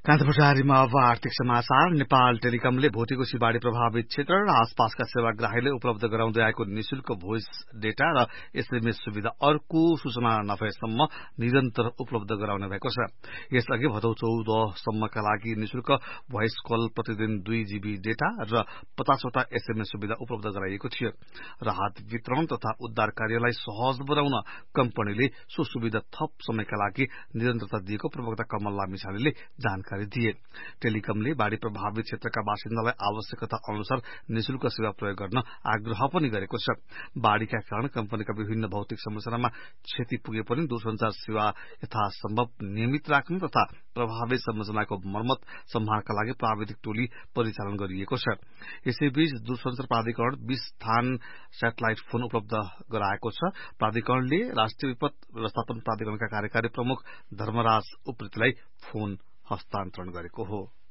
कान्तिपुरधारीमा अब आर्थिक समाचार। नेपाल टेलिकमले भोटेकोशी बाढी प्रभावित क्षेत्र र आसपासका सेवाग्राहीले उपलब्ध गराउँदै आएको निशुल्क भोइस डेटा र एसएमएस सुविधा अर्को सूचना नभएसम्म निरन्तर उपलब्ध गराउने भएको छ। यसअघि भदौ 14 सम्मका लागि निशुल्क भोइस कल प्रतिदिन 2 GB डेटा र 50 वटा एसएमएस सुविधा उपलब्ध गराइएको थियो। राहत वितरण तथा उद्धार कार्यलाई सहज बनाउन कम्पनीले सो सुविधा थप समयका लागि निरन्तरता दिएको प्रवक्ता कमल लामिछानेले जानकारी दिए। टेलिकमले बाढी प्रभावित क्षेत्रका बासिन्दालाई आवश्यकता अनुसार निशुल्क सेवा प्रयोग गर्न आग्रह पनि गरेको छ। बाढीका कारण कम्पनीका विभिन्न भौतिक संरचनामा क्षति पुगे पनि दूरसञ्चार सेवा यथासम्भव नियमित राख्न तथा प्रभावित संरचनाको मर्मत सम्हारका लागि प्राविधिक टोली परिचालन गरिएको छ। यसैबीच दूरसञ्चार प्राधिकरण 20 स्थान सेटेलाइट फोन उपलब्ध गराएको छ। प्राधिकरणले राष्ट्रिय विपद व्यवस्थापन प्राधिकरणका कार्यकारी प्रमुख धर्मराज उप्रेतीलाई फोन हस्तान्तरण गरेको हो।